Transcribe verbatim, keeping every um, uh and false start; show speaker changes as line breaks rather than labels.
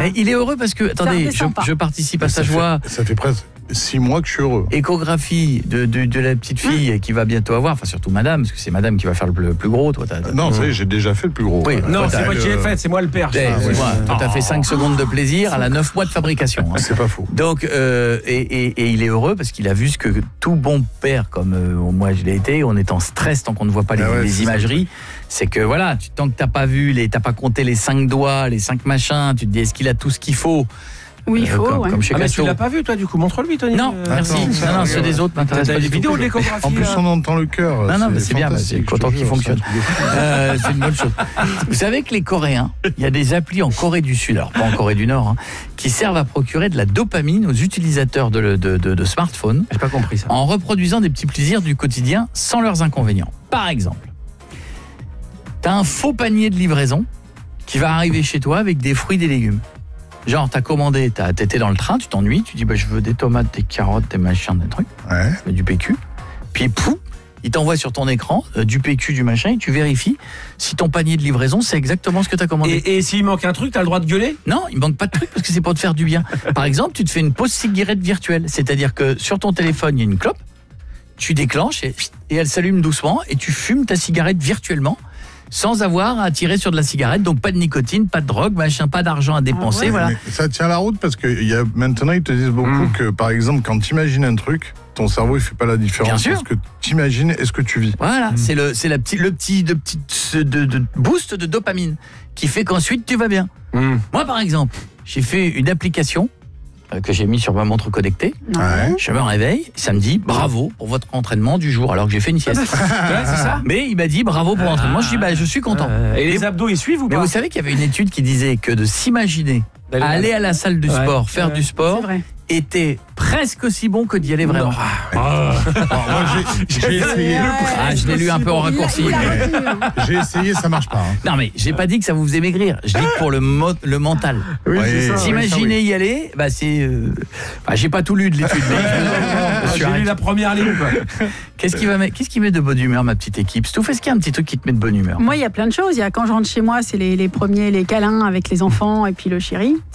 Mais il est heureux parce que, attendez, je, je participe à sa joie.
Ça fait presque six mois que je suis heureux.
Échographie de, de, de la petite fille mmh. qui va bientôt avoir, enfin surtout madame, parce que c'est madame qui va faire le plus, le plus gros. Toi, t'as, t'as,
non, ça y est, j'ai déjà fait le plus gros.
Oui,
non,
toi,
c'est moi qui l'ai fait, c'est moi le père.
Ah, ouais. Moi, toi, t'as
oh.
fait cinq secondes de plaisir à la neuf mois de fabrication. Hein.
C'est pas faux.
Donc, euh, et, et, et il est heureux parce qu'il a vu ce que tout bon père, comme euh, moi je l'ai été, on est en stress tant qu'on ne voit pas les, ah ouais, les imageries. Ça. C'est que voilà, tu, tant que t'as pas vu, les, t'as pas compté les cinq doigts, les cinq machins, tu te dis est-ce qu'il a tout ce qu'il faut?
Oui, il faut.
Euh, comme,
ouais.
comme chez
ah, mais
Casto.
tu l'as pas vu, toi, du coup, montre-lui, Tony.
Non,
euh,
merci.
Attends,
non, non, ceux des autres m'intéressent pas du tout.
Vidéo de l'échographie.
En plus, on entend le cœur.
Non, non, mais c'est bien, c'est content qu'il fonctionne. Euh, c'est une bonne chose. Vous savez que les Coréens, il y a des applis en Corée du Sud, alors pas en Corée du Nord, hein, qui servent à procurer de la dopamine aux utilisateurs de, de, de, de smartphones.
J'ai pas compris ça.
En reproduisant des petits plaisirs du quotidien sans leurs inconvénients. Par exemple, t'as un faux panier de livraison qui va arriver chez toi avec des fruits et des légumes. Genre, t'as commandé, t'as, t'étais dans le train, tu t'ennuies, tu dis bah, je veux des tomates, des carottes, des machins, des trucs,
ouais.
du P Q. Puis pouf, il t'envoie sur ton écran euh, du P Q, du machin, et tu vérifies si ton panier de livraison, c'est exactement ce que t'as commandé.
Et, et s'il manque un truc, t'as le droit de gueuler ?
Non, il manque pas de truc parce que c'est pour te faire du bien. Par exemple, tu te fais une pause cigarette virtuelle, c'est-à-dire que sur ton téléphone, il y a une clope, tu déclenches et, et elle s'allume doucement et tu fumes ta cigarette virtuellement. Sans avoir à tirer sur de la cigarette, donc pas de nicotine, pas de drogue, machin, pas d'argent à dépenser, ah ouais. voilà.
Mais ça tient la route parce que y a, maintenant ils te disent beaucoup mmh. que par exemple quand tu imagines un truc, ton cerveau il fait pas la différence.
Bien sûr.
Parce que tu imagines et ce que tu vis.
Voilà, mmh. c'est le c'est la petite le petit de petit de, de boost de dopamine qui fait qu'ensuite tu vas bien. Mmh. Moi par exemple, j'ai fait une application que j'ai mis sur ma montre connectée.
Ouais.
Je me réveille, ça me dit bravo pour votre entraînement du jour alors que j'ai fait une sieste.
Ouais, c'est ça.
Mais il m'a dit bravo pour l'entraînement, je dis bah je suis content.
Euh, et les abdos ils suivent ou pas ?
Mais vous savez qu'il y avait une étude qui disait que de s'imaginer D'aller aller à la salle du sport, ouais, faire ouais. du sport était presque aussi bon que d'y aller vraiment.
Ah. Alors, moi, j'ai, j'ai essayé.
Ah, je l'ai lu un peu en raccourci.
J'ai essayé, ça marche pas. Hein.
Non, mais j'ai pas dit que ça vous faisait maigrir. Je dis que pour le, mo- le mental.
Oui, c'est ça,
s'imaginer
oui, ça, oui.
y aller, bah c'est. Euh... Bah, j'ai pas tout lu de l'étude. Mais...
ah, j'ai lu la première ligne. Quoi.
Qu'est-ce qui va mettre, qu'est-ce qui met de bonne humeur, ma petite équipe ? Tout fait, est-ce qu'il y a un petit truc qui te met de bonne humeur ?
Moi, il y a plein de choses. Il y a quand je rentre chez moi, c'est les, les premiers, les câlins avec les enfants et puis le chéri.